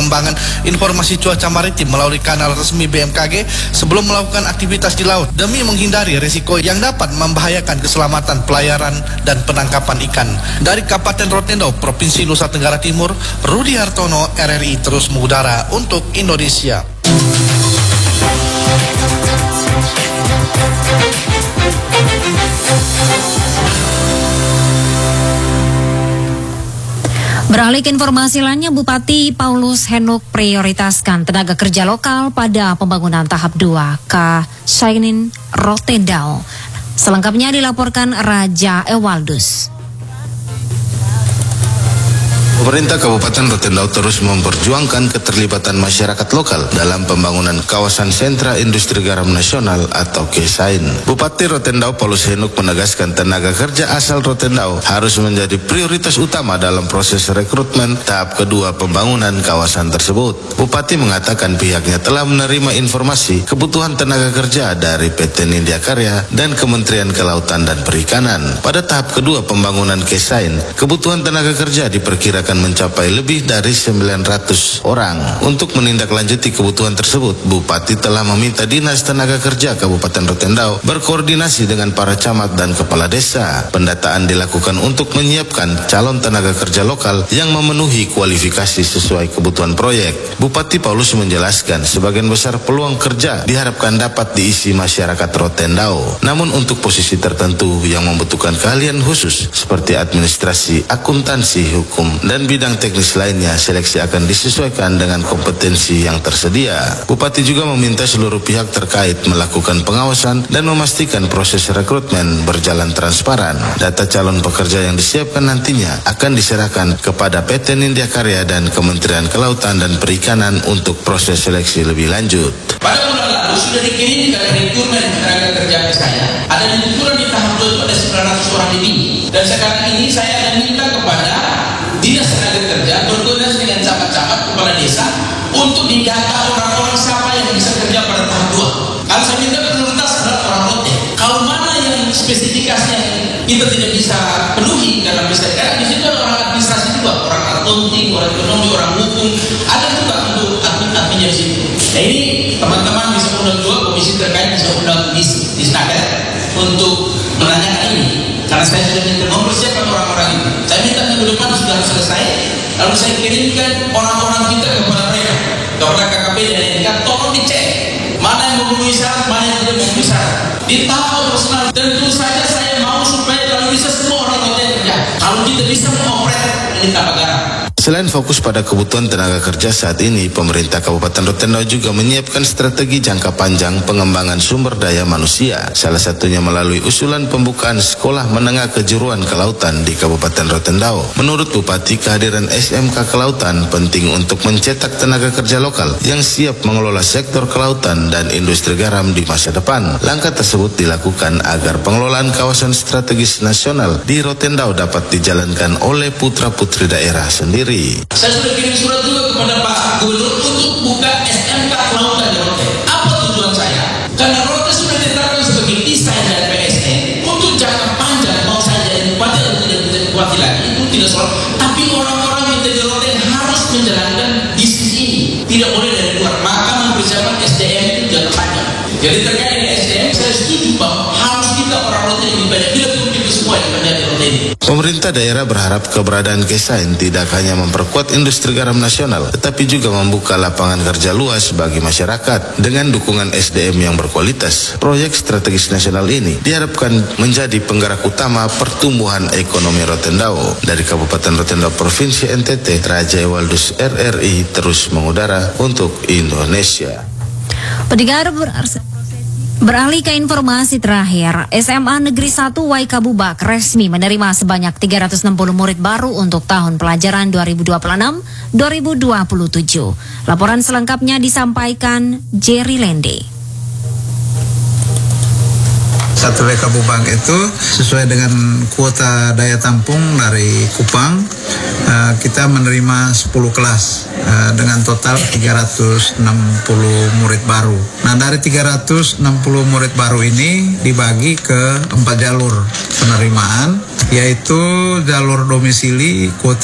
pengembangan informasi cuaca maritim melalui kanal resmi BMKG sebelum melakukan aktivitas di laut demi menghindari risiko yang dapat membahayakan keselamatan pelayaran dan penangkapan ikan. Dari Kabupaten Rotendao, Provinsi Nusa Tenggara Timur, Rudi Hartono, RRI terus mengudara untuk Indonesia. Beralih ke informasi lainnya, Bupati Paulus Henuk prioritaskan tenaga kerja lokal pada pembangunan tahap 2 Kasainin Rotendao. Selengkapnya dilaporkan Raja Ewaldus. Pemerintah Kabupaten Rotendao terus memperjuangkan keterlibatan masyarakat lokal dalam pembangunan kawasan sentra industri garam nasional atau KESAIN. Bupati Rotendao Paulus Henuk menegaskan tenaga kerja asal Rotendao harus menjadi prioritas utama dalam proses rekrutmen tahap kedua pembangunan kawasan tersebut. Bupati mengatakan pihaknya telah menerima informasi kebutuhan tenaga kerja dari PT Nindya Karya dan Kementerian Kelautan dan Perikanan. Pada tahap kedua pembangunan KESAIN, kebutuhan tenaga kerja diperkirakan akan mencapai lebih dari 900 orang. Untuk menindaklanjuti kebutuhan tersebut, Bupati telah meminta Dinas Tenaga Kerja Kabupaten Rotendao berkoordinasi dengan para camat dan kepala desa. Pendataan dilakukan untuk menyiapkan calon tenaga kerja lokal yang memenuhi kualifikasi sesuai kebutuhan proyek. Bupati Paulus menjelaskan sebagian besar peluang kerja diharapkan dapat diisi masyarakat Rotendao. Namun untuk posisi tertentu yang membutuhkan keahlian khusus seperti administrasi, akuntansi, hukum, dan bidang teknis lainnya, seleksi akan disesuaikan dengan kompetensi yang tersedia. Bupati juga meminta seluruh pihak terkait melakukan pengawasan dan memastikan proses rekrutmen berjalan transparan. Data calon pekerja yang disiapkan nantinya akan diserahkan kepada PT Nindya Karya dan Kementerian Kelautan dan Perikanan untuk proses seleksi lebih lanjut. Pada bulan lalu sudah dikirim dari rekrutmen tenaga kerja ke saya. Ada rekrutmen di tahap 2 itu ada 900 orang lebih. Dan sekarang ini saya akan minta kepada Dinas Tenaga Kerja berkoordinasi dengan camat-camat kepala desa untuk didata orang-orang siapa yang bisa kerja pada tahap 2. Kalau saya minta prioritas adalah orang Rote. Kalau mana yang spesifikasinya kita tidak bisa penuhi dalam bisa karena di situ ada orang administrasi juga, orang akunting, orang ekonomi, orang hukum, ada juga untuk admin-adminnya di situ. Nah ini teman-teman bisa undang juga komisi terkait bisa undang di Snaga untuk menanyakan ini. Karena saya sudah minta mempersiapkan orang-orang itu. Saya minta minggu depan sudah selesai, lalu saya kirimkan orang-orang kita kepada mereka, kepada KKP dan NK, tolong dicek mana yang memenuhi syarat, mana yang tidak memenuhi syarat. Di tahap personal, tentu saja saya mau supaya kalau bisa semua orang kerja. Kalau kita bisa mengoperate ini garam. Selain fokus pada kebutuhan tenaga kerja saat ini, pemerintah Kabupaten Rotendao juga menyiapkan strategi jangka panjang pengembangan sumber daya manusia. Salah satunya melalui usulan pembukaan sekolah menengah kejuruan kelautan di Kabupaten Rotendao. Menurut Bupati, kehadiran SMK Kelautan penting untuk mencetak tenaga kerja lokal yang siap mengelola sektor kelautan dan industri garam di masa depan. Langkah tersebut dilakukan agar pengelolaan kawasan strategis nasional di Rotendao dapat dijalankan oleh putra-putri daerah sendiri. Saya sudah kirim surat juga kepada Pak Gubernur untuk buka SMK Kelautan di Rote. Apa tujuan saya? Karena Rote sudah ditetapkan sebagai desain dari PSN untuk jangka panjang. Mau saya jadi bupati atau tidak menjadi bupati lagi itu tidak soal. Tapi orang-orang yang dari Rote harus menjalankan bisnis ini. Tidak boleh dari luar. Maka mempersiapkan SDM itu jangka panjang. Jadi terkait dengan SDM saya setuju bahwa harus kita orang Rote lebih banyak. Tidak perlu itu semua yang terjadi di Rote ini. Pemerintah daerah berharap keberadaan KESAIN tidak hanya memperkuat industri garam nasional, tetapi juga membuka lapangan kerja luas bagi masyarakat. Dengan dukungan SDM yang berkualitas, proyek strategis nasional ini diharapkan menjadi penggerak utama pertumbuhan ekonomi Rotendao. Dari Kabupaten Rotendao, Provinsi NTT, Raja Ewaldus, RRI terus mengudara untuk Indonesia. Pendengar beralih ke informasi terakhir, SMA Negeri 1 Waikabubak resmi menerima sebanyak 360 murid baru untuk tahun pelajaran 2026-2027. Laporan selengkapnya disampaikan Jerry Lende. Satu Waikabubak itu sesuai dengan kuota daya tampung dari Kupang, kita menerima 10 kelas dengan total 360 murid baru. Nah, dari 360 murid baru ini dibagi ke 4 jalur penerimaan, yaitu jalur domisili kuota